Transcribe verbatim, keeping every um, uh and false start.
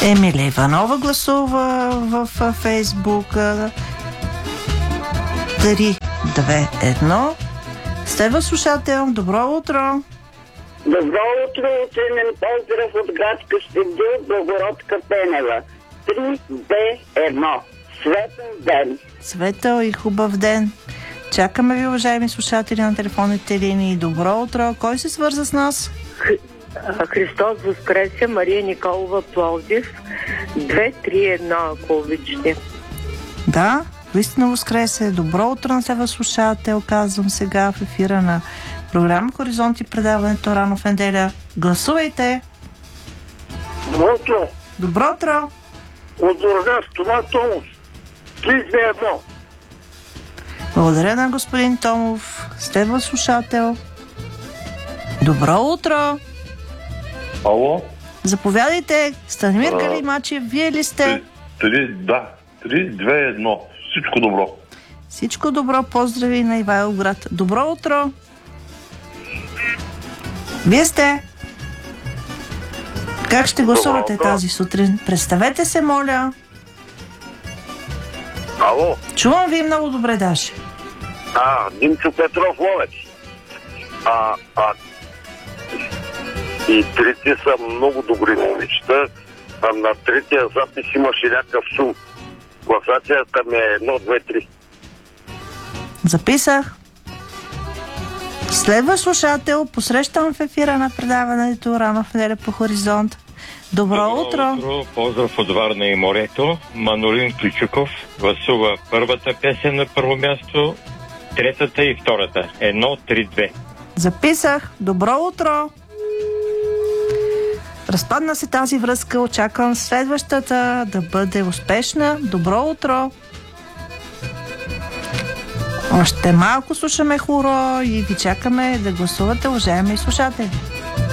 Емилия Иванова гласува в Фейсбука. три, две, едно. Следва слушател. Добро утро. Добро утро, утренен поздрав от град Кюстендил, Благородка Пенева. три, две, едно. Светъл ден. Светъл и хубав ден. Чакаме ви, уважаеми слушатели на телефонните линии. Добро утро. Кой се свърза с нас? Христос възкресе, Мария Николова, Пловдив. две три едно, ако обичате. Да, наистина възкресе. Добро утро на себе слушател, казвам сега в ефира на програма Хоризонти, предаването рано в неделя. Гласувайте! Добро утро! Добро утро! От Бургас, това Томов. три две едно. Благодаря на господин Томов. Следва слушател. Добро утро! Ало? Заповядайте, Станимир А, Галимачев, вие ли сте? Три, да, три, две, едно. Всичко добро. Всичко добро, поздрави на Ивайловград. Добро утро! Вие сте? Как ще гласувате Добро утро. тази сутрин? Представете се, моля. Ало? Чувам ви много добре, даже. А, Димчо Петров, Ловец. А, а, и трите са много добри момичета. А на третия запис имаше някакъв шум. Класацията ми е едно, две, три. Записах. Следва слушател, посрещам в ефира на предаването рано в неделя по Хоризонт. Добро утро! утро! Поздрав от Варна и морето. Манолин Ключуков гласува първата песен на първо място, третата и втората. Едно, три, две. Записах. Добро утро! Разпадна се тази връзка. Очаквам следващата да бъде успешна. Добро утро! Още малко слушаме хоро и ви чакаме да гласувате, уважаеми слушатели.